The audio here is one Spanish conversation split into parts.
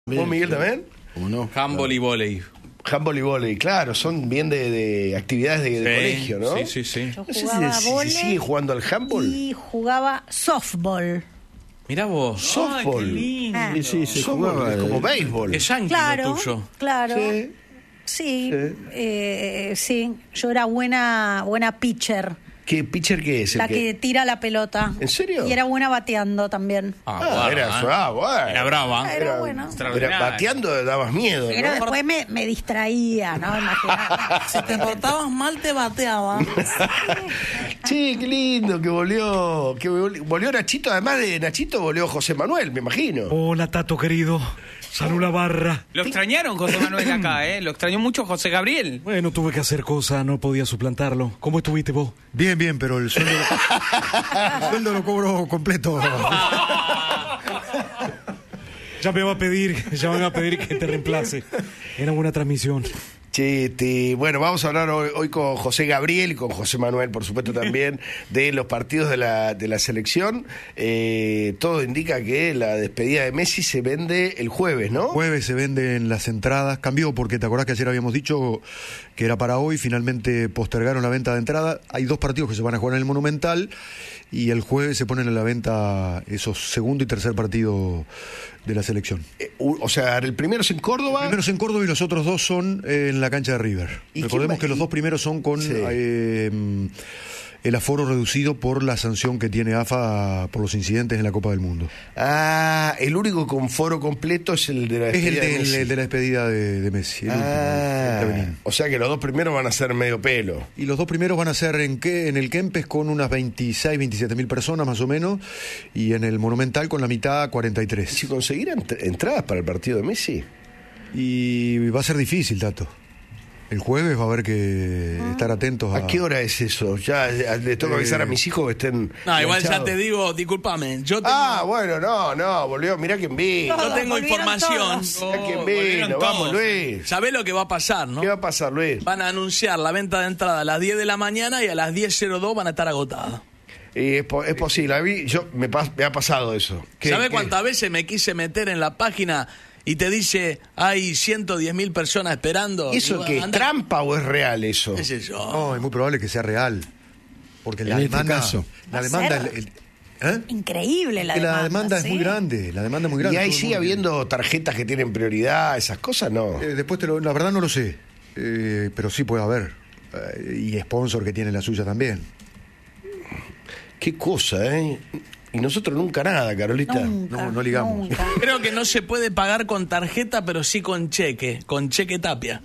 ¿Vos, Miguel, también? ¿Cómo no? Handball y vóley. Handball y vóley, claro, son bien de actividades de colegio, ¿no? Sí. No Yo sé jugaba si vóley sigue jugando al handball. y jugaba softball. Mirá vos. Softball. Ay, qué lindo. Ah. Sí, se Softball jugaba. es como béisbol. Es yankee Claro, lo tuyo. claro. Sí. Sí, Sí. sí. Yo era buena pitcher, ¿Qué pitcher qué es? la que tira la pelota. ¿En serio? Y era buena bateando también. Bueno, bueno. Era brava. Era bueno. Era bateando, dabas miedo, Pero ¿no? después me distraía, ¿no? Imagínate. Si te portabas mal, te bateaba. Sí, qué lindo que volvió. Volvió Nachito, además de Nachito, volvió José Manuel, me imagino. Hola, Tato querido. Salud la barra. Lo extrañaron José Manuel acá, ¿eh? Lo extrañó mucho José Gabriel. Bueno, tuve que hacer cosas, no podía suplantarlo. ¿Cómo estuviste vos? Bien, pero el sueldo, el sueldo lo cobro completo. Ya van a pedir que te reemplace. Era buena transmisión. Che, bueno, vamos a hablar hoy con José Gabriel y con José Manuel, por supuesto, también, de los partidos de la selección. Todo indica que la despedida de Messi se vende el jueves, ¿no? Jueves se venden las entradas. Cambió porque te acordás que ayer habíamos dicho que era para hoy. Finalmente postergaron la venta de entrada. Hay 2 partidos que se van a jugar en el Monumental y el jueves se ponen a la venta esos segundo y tercer partido de la selección. O sea, el primero es en Córdoba. El primero es en Córdoba y los otros 2 son en la cancha de River. ¿Y Recordemos quién que los 2 primeros son con Sí. El aforo reducido por la sanción que tiene AFA por los incidentes en la Copa del Mundo. Ah, el único con foro completo es el de la Es despedida de Messi. el de la despedida de Messi. El último. O sea que los 2 primeros van a ser medio pelo. Y los 2 primeros van a ser en el Kempes con unas 26, 27 mil personas más o menos, y en el Monumental con la mitad 43. Si conseguirán entradas para el partido de Messi. Y va a ser difícil, Tato. El jueves va a haber que estar atentos ¿A qué hora es eso? Ya les tengo que avisar a mis hijos que estén. No, igual ya enganchados. te digo, discúlpame. Yo tengo, Bueno, no, volvió. Mirá quién vino. yo tengo Volvieron información. todos. Mirá quién volvieron vino. Vamos, todos. Luis. ¿Sabés lo que va a pasar, no? ¿Qué va a pasar, Luis? Van a anunciar la venta de entrada a las 10 de la mañana y a las 10:02 van a estar agotadas. Es posible. A mí, me ha pasado eso. ¿Sabés cuántas veces me quise meter en la página y te dice hay 110.000 personas esperando? ¿Eso Digo, qué es anda. trampa o es real eso? ¿Qué sé yo? No, es muy probable que sea real. Porque la En este demanda, caso. la Va a demanda, ser ¿eh? Increíble la Que demanda. la demanda es ¿sí? muy grande, la demanda es muy grande. ¿Y ahí Todo el sigue mundo habiendo tarjetas que tienen prioridad, esas cosas? No. quiere. Después la verdad no lo sé, pero sí puede haber. Y sponsor que tiene la suya también. Qué cosa, ¿eh? Y nosotros nunca nada, Carolita. Nunca, No ligamos. nunca. Creo que no se puede pagar con tarjeta, pero sí con cheque Tapia.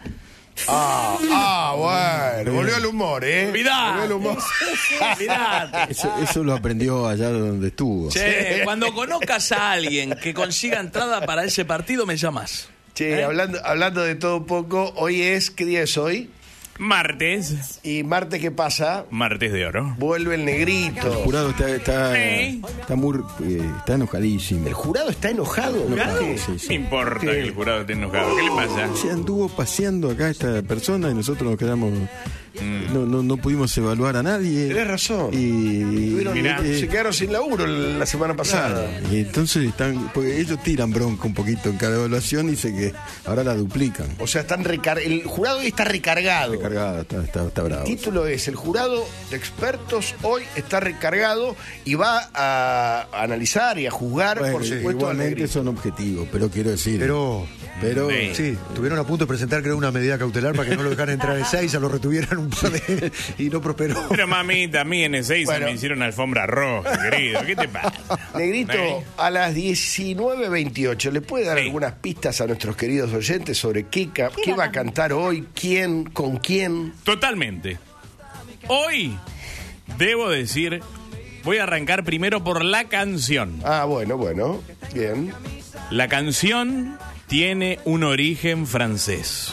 Bueno, volvió el humor, ¿eh? Mirá. Volvió el humor. Mirá. Eso lo aprendió allá donde estuvo. Che, cuando conozcas a alguien que consiga entrada para ese partido, me llamas. Che, hablando de todo un poco, ¿qué día es hoy? Martes. ¿Y martes qué pasa? Martes de oro. Vuelve el negrito. El jurado está enojadísimo. ¿El jurado está enojado? ¿Enojado? ¿Qué? Sí, sí. No importa que el jurado esté enojado. ¿Qué le pasa? Se anduvo paseando acá esta persona y nosotros nos quedamos. No pudimos evaluar a nadie. Tenés razón. Y Mirá. Se quedaron sin laburo la semana pasada. claro, y entonces porque ellos tiran bronca un poquito en cada evaluación y dice que ahora la duplican. O sea, el jurado hoy está recargado. Recargada, está bravo. El título es: el jurado de expertos hoy está recargado y va a analizar y a juzgar, Bueno, por supuesto, al igualmente negrito. son objetivos, pero quiero decir. Pero Sí. tuvieron a punto de presentar, creo, una medida cautelar para que no lo dejaran entrar de 6, a lo retuvieran un par de... y no prosperó. Pero mamita, a mí en el 6 Bueno. me hicieron alfombra roja, querido. ¿Qué te pasa? Negrito, ¿Eh? a las 19:28, ¿le puede dar Sí. algunas pistas a nuestros queridos oyentes sobre qué va a cantar hoy, quién, con quién? Totalmente. Hoy, debo decir, voy a arrancar primero por la canción. Bueno, bien. La canción tiene un origen francés.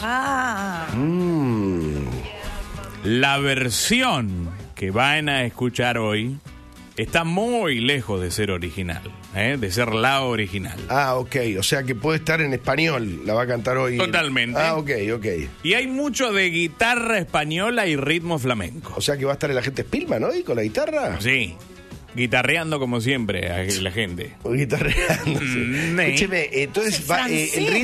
La versión que van a escuchar hoy está muy lejos de ser original, de ser la original. Ok, o sea que puede estar en español, la va a cantar hoy. Totalmente. Ok. Y hay mucho de guitarra española y ritmo flamenco. O sea que va a estar el agente Spillman hoy con la guitarra. Sí. Guitarreando como siempre a la gente. Guitarreando. Sí. Escúcheme, entonces Francés. el